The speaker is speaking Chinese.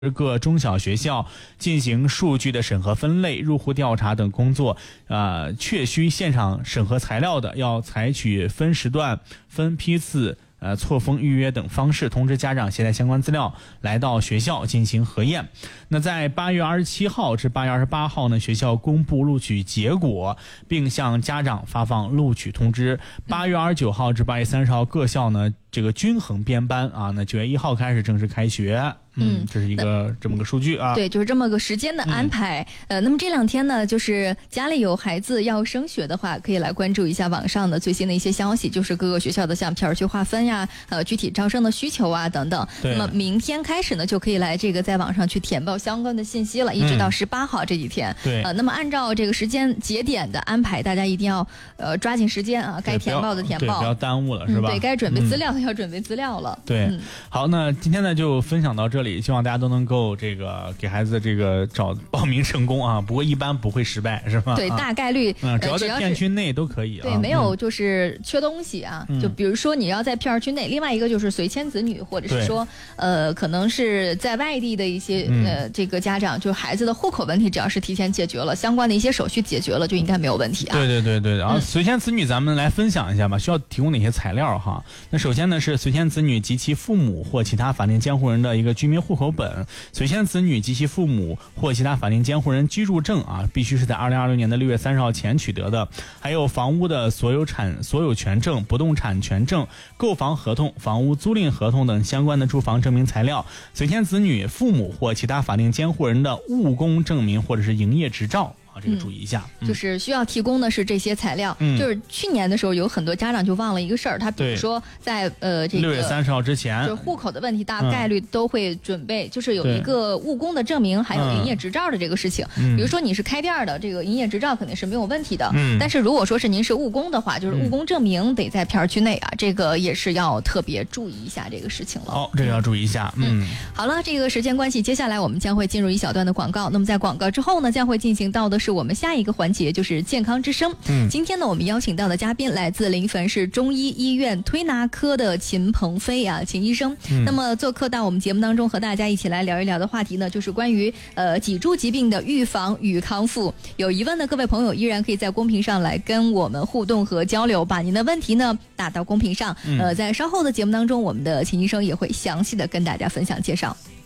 各中小学校进行数据的审核分类、入户调查等工作，确需现场审核材料的，要采取分时段、分批次、错峰预约等方式通知家长携带相关资料来到学校进行核验。那在8月27号至8月28号呢，学校公布录取结果，并向家长发放录取通知。8月29号至8月30号，各校呢这个均衡编班啊，那9月1号开始正式开学。这是一个这么个数据啊。 对，就是这么个时间的安排。那么这2天呢，就是家里有孩子要升学的话，可以来关注一下网上的最新的一些消息，就是各个学校的像片区划分呀，具体招生的需求啊等等。那么明天开始呢，就可以来这个在网上去填报相关的信息了，一直到18号这几天。 对。 那么按照这个时间节点的安排，大家一定要抓紧时间啊，该填报的填报， 不要耽误了，是吧？ 对，该准备资料的要准备资料了。 对。好，那今天呢就分享到这里，希望大家都能够这个给孩子这个报名成功啊，不过一般不会失败，是吧？ 对，大概率只要在片区内都可以啊。 对，没有就是缺东西啊，就比如说你要在片区内，另外一个就是随迁子女，或者是说可能是在外地的一些这个家长，就孩子的户口问题，只要是提前解决了，相关的一些手续解决了，就应该没有问题啊。 对，然后随迁子女咱们来分享一下吧，需要提供哪些材料哈？那首先呢是随迁子女及其父母或其他法定监护人的一个居民户口本，随迁子女及其父母或其他法定监护人居住证啊，必须是在2026年的6月30号前取得的。还有房屋的所有权证、不动产权证、购房合同、房屋租赁合同等相关的住房证明材料。随迁子女父母或其他法定监护人的务工证明或者是营业执照。这个注意一下， 就是需要提供的是这些材料。就是去年的时候，有很多家长就忘了一个事儿，他比如说在这个 6月30号之前， 就是户口的问题，大概率都会准备，就是有一个务工的证明，还有营业执照的这个事情。比如说你是开店的，这个营业执照肯定是没有问题的。但是如果说是您是务工的话，就是务工证明得在片区内啊，这个也是要特别注意一下这个事情了。 这个要注意一下。 好了，这个时间关系，接下来我们将会进入一小段的广告。那么在广告之后呢，将会进行到的是我们下一个环节，就是健康之声。今天呢，我们邀请到的嘉宾来自临汾市中医医院推拿科的秦鹏飞啊，秦医生。那么做客到我们节目当中，和大家一起来聊一聊的话题呢，就是关于脊柱疾病的预防与康复。有疑问的各位朋友，依然可以在公屏上来跟我们互动和交流，把您的问题呢打到公屏上。在稍后的节目当中，我们的秦医生也会详细的跟大家分享介绍。